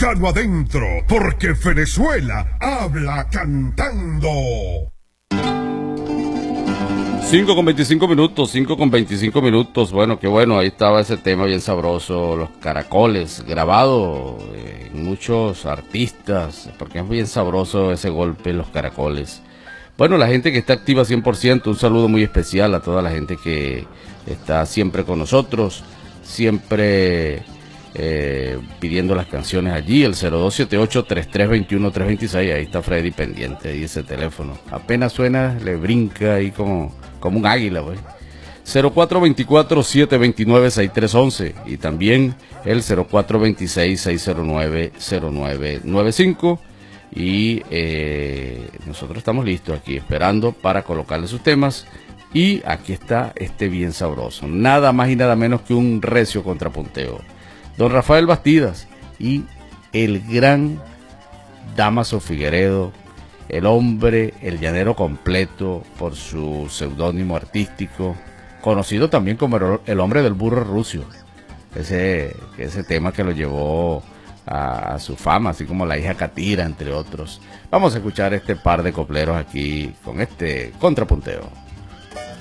Mexicano adentro, porque Venezuela habla cantando. 5:25, 5:25. Bueno, qué bueno, ahí estaba ese tema bien sabroso, los caracoles, grabado en muchos artistas, porque es bien sabroso ese golpe, los caracoles. Bueno, la gente que está activa 100%, un saludo muy especial a toda la gente que está siempre con nosotros, siempre pidiendo las canciones allí, el 0278-3321-326, ahí está Freddy pendiente, ahí ese teléfono. Apenas suena, le brinca ahí como un águila, pues. 0424-729-6311 y también el 0426-609-0995. Y nosotros estamos listos aquí esperando para colocarle sus temas. Y aquí está este bien sabroso, nada más y nada menos que un recio contrapunteo. Don Rafael Bastidas y el gran Damaso Figueredo, el hombre, el llanero completo por su seudónimo artístico, conocido también como el hombre del burro rucio. Ese tema que lo llevó a su fama, así como la hija Catira, entre otros. Vamos a escuchar este par de copleros aquí con este contrapunteo.